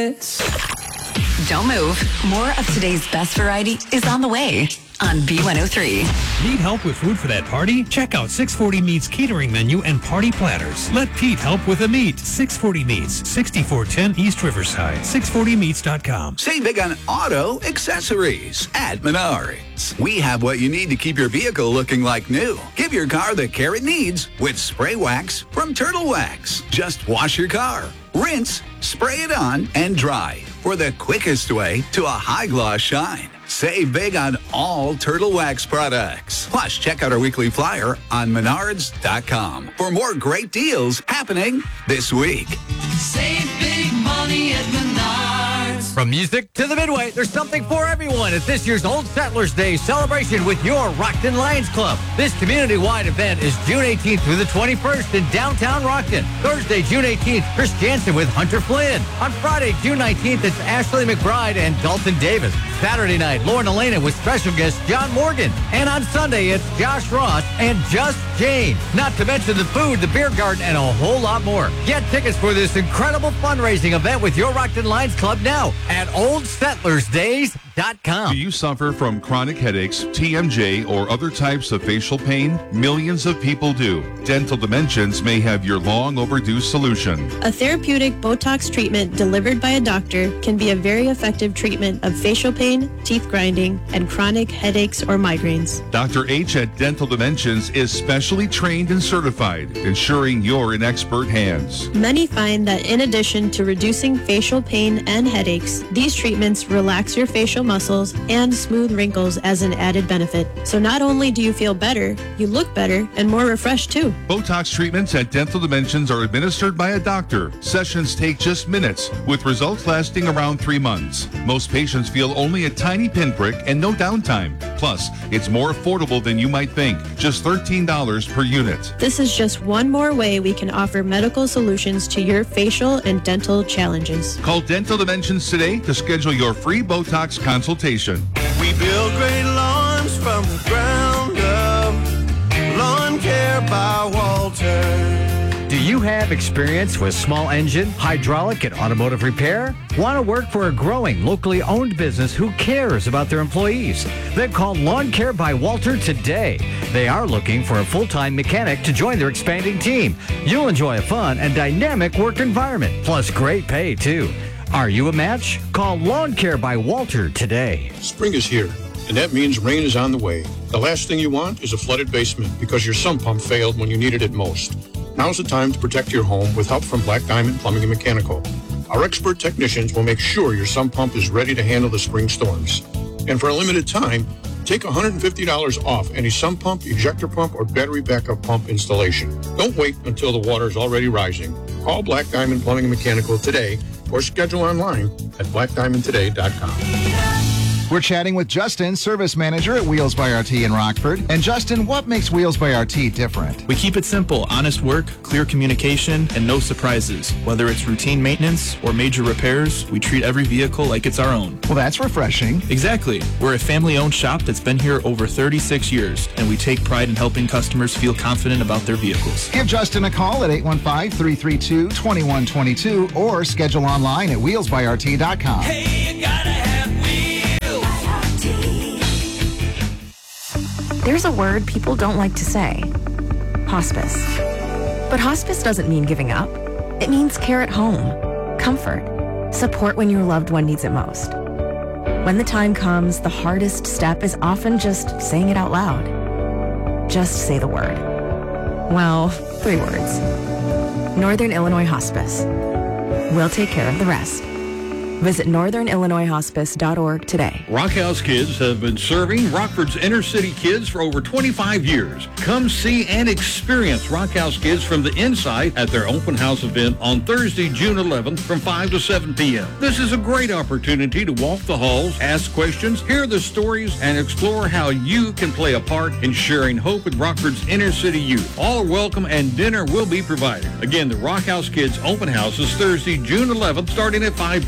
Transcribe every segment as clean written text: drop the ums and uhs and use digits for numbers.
this. Don't move. More of today's best variety is on the way on B103. Need help with food for that party? Check out 640 Meats catering menu and party platters. Let Pete help with the meat. 640 Meats, 6410 East Riverside. 640meats.com. Save big on auto accessories at Menards. We have what you need to keep your vehicle looking like new. Give your car the care it needs with spray wax from Turtle Wax. Just wash your car, rinse, spray it on, and dry for the quickest way to a high gloss shine. Save big on all Turtle Wax products. Plus, check out our weekly flyer on Menards.com for more great deals happening this week. Save big money at Menards. From music to the Midway, there's something for everyone at this year's Old Settlers Day celebration with your Rockton Lions Club. This community-wide event is June 18th through the 21st in downtown Rockton. Thursday, June 18th, Chris Jansen with Hunter Flynn. On Friday, June 19th, it's Ashley McBride and Dalton Davis. Saturday night, Lauren Elena with special guest John Morgan. And on Sunday, it's Josh Ross and Just Jane. Not to mention the food, the beer garden, and a whole lot more. Get tickets for this incredible fundraising event with your Rockton Lions Club now at OldSettlersDays.com. Do you suffer from chronic headaches, TMJ, or other types of facial pain? Millions of people do. Dental Dimensions may have your long overdue solution. A therapeutic Botox treatment delivered by a doctor can be a very effective treatment of facial pain, teeth grinding, and chronic headaches or migraines. Dr. H at Dental Dimensions is specially trained and certified, ensuring you're in expert hands. Many find that in addition to reducing facial pain and headaches, these treatments relax your facial muscles and smooth wrinkles as an added benefit. So not only do you feel better, you look better and more refreshed too. Botox treatments at Dental Dimensions are administered by a doctor. Sessions take just minutes, with results lasting around 3 months. Most patients feel only a tiny pinprick and no downtime. Plus, it's more affordable than you might think, just $13 per unit. This is just one more way we can offer medical solutions to your facial and dental challenges. Call Dental Dimensions today to schedule your free Botox consultation. We build great lawns from the ground up. Lawn Care by Walter. Do you have experience with small engine, hydraulic, and automotive repair? Want to work for a growing, locally owned business who cares about their employees? Then call Lawn Care by Walter today. They are looking for a full-time mechanic to join their expanding team. You'll enjoy a fun and dynamic work environment, plus great pay, too. Are you a match? Call Lawn Care by Walter today. Spring is here, and that means rain is on the way. The last thing you want is a flooded basement because your sump pump failed when you needed it most. Now's the time to protect your home with help from Black Diamond Plumbing and Mechanical. Our expert technicians will make sure your sump pump is ready to handle the spring storms. And for a limited time, take $150 off any sump pump, ejector pump, or battery backup pump installation. Don't wait until the water is already rising. Call Black Diamond Plumbing and Mechanical today or schedule online at blackdiamondtoday.com. We're chatting with Justin, service manager at Wheels by RT in Rockford. And Justin, what makes Wheels by RT different? We keep it simple, honest work, clear communication, and no surprises. Whether it's routine maintenance or major repairs, we treat every vehicle like it's our own. Well, that's refreshing. Exactly. We're a family-owned shop that's been here over 36 years, and we take pride in helping customers feel confident about their vehicles. Give Justin a call at 815-332-2122 or schedule online at wheelsbyrt.com. Hey, you gotta have There's a word people don't like to say. Hospice. But hospice doesn't mean giving up. It means care at home, comfort, support when your loved one needs it most. When the time comes, the hardest step is often just saying it out loud. Just say the word. Well, 3 words. Northern Illinois Hospice. We'll take care of the rest. Visit northernillinoishospice.org today. Rockhouse Kids have been serving Rockford's inner city kids for over 25 years. Come see and experience Rockhouse Kids from the inside at their open house event on Thursday, June 11th from 5 to 7 p.m. This is a great opportunity to walk the halls, ask questions, hear the stories, and explore how you can play a part in sharing hope with Rockford's inner city youth. All are welcome and dinner will be provided. Again, the Rockhouse Kids open house is Thursday, June 11th starting at 5 p.m.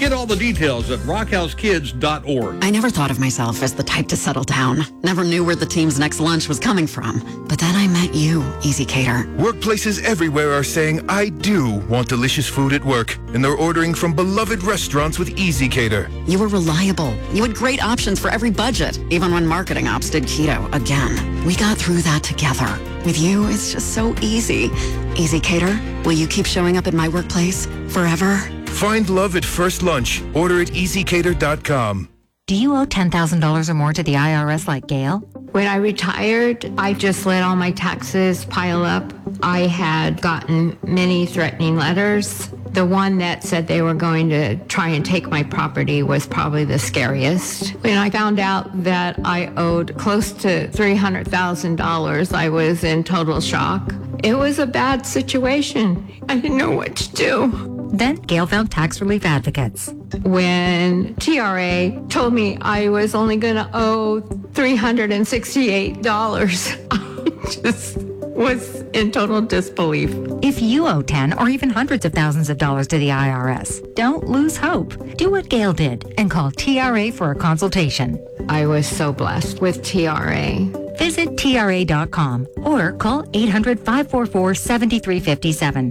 Get all the details at rockhousekids.org. I never thought of myself as the type to settle down. Never knew where the team's next lunch was coming from. But then I met you, Easy Cater. Workplaces everywhere are saying, I do want delicious food at work. And they're ordering from beloved restaurants with Easy Cater. You were reliable. You had great options for every budget, even when marketing ops did keto again. We got through that together. With you, it's just so easy. Easy Cater, will you keep showing up at my workplace forever? Find love at first lunch. Order at easycater.com. Do you owe $10,000 or more to the IRS like Gail? When I retired, I just let all my taxes pile up. I had gotten many threatening letters. The one that said they were going to try and take my property was probably the scariest. When I found out that I owed close to $300,000, I was in total shock. It was a bad situation. I didn't know what to do. Then Gail found tax relief advocates. When TRA told me I was only going to owe $368, I just was in total disbelief. If you owe 10 or even hundreds of thousands of dollars to the IRS, don't lose hope. Do what Gail did and call TRA for a consultation. I was so blessed with TRA. Visit TRA.com or call 800-544-7357.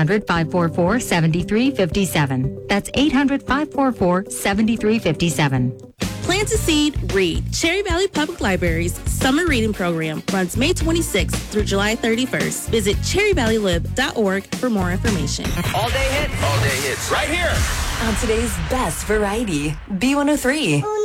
800-544-7357. That's 800-544-7357. Plant a seed, read. Cherry Valley Public Library's summer reading program runs May 26th through July 31st. Visit cherryvalleylib.org for more information. All day hits. All day hits. Right here. On today's best variety, B103.